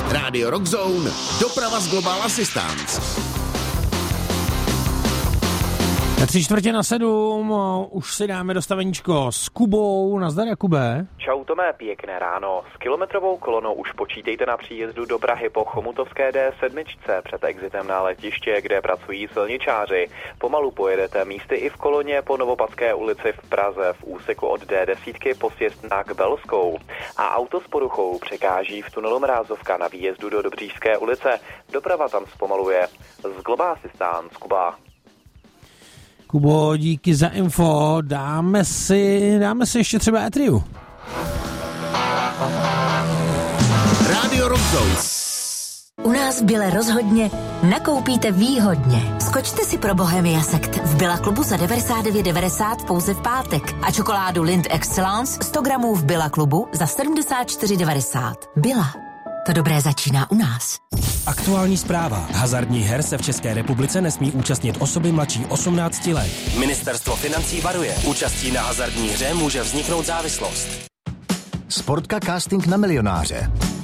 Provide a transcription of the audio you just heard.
Rádio Rock Zone, doprava z Global Assistance. Na 6:45 už si dáme dostaveníčko s Kubou. Nazdar, Jakube. Čau Tome, pěkné ráno. S kilometrovou kolonou už počítejte na příjezdu do Prahy po Chomutovské D7 před exitem na letiště, kde pracují silničáři. Pomalu pojedete místy i v koloně po Novopadské ulici v Praze v úseku od D10 po sjezd na Kbelskou. A auto s poruchou překáží v tunelu Mrázovka na výjezdu do Dobříšské ulice. Doprava tam zpomaluje. Z Global Assistance, Kuba. Kubo, díky za info. Dáme si ještě třeba Etriu. Rádio Rock Zone. U nás v Bile rozhodně nakoupíte výhodně. Skočte si pro Bohemia Sekt v Billa klubu za 99,90 pouze v pátek a čokoládu Lindt Excellence 100 gramů v Billa klubu za 74,90. Billa. To dobré začíná u nás. Aktuální zpráva. Hazardních her se v České republice nesmí účastnit osoby mladší 18 let. Ministerstvo financí varuje. Účastí na hazardní hře může vzniknout závislost. Sportka casting na milionáře.